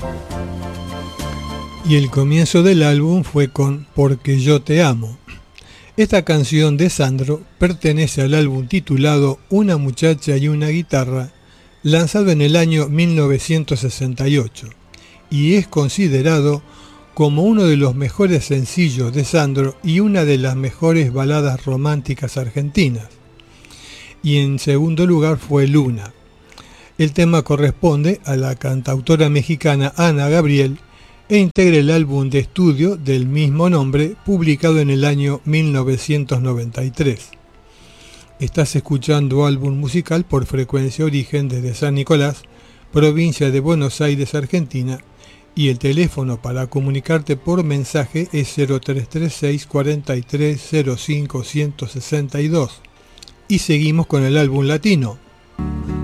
Y el comienzo del álbum fue con Porque yo te amo. Esta canción de Sandro pertenece al álbum titulado Una muchacha y una guitarra, lanzado en el año 1968, y es considerado como uno de los mejores sencillos de Sandro y una de las mejores baladas románticas argentinas. Y en segundo lugar fue Luna. El tema corresponde a la cantautora mexicana Ana Gabriel e integra el álbum de estudio del mismo nombre, publicado en el año 1993. Estás escuchando Álbum Musical por Frecuencia Origen desde San Nicolás, provincia de Buenos Aires, Argentina, y el teléfono para comunicarte por mensaje es 0336 43 05 162. Y seguimos con el álbum latino.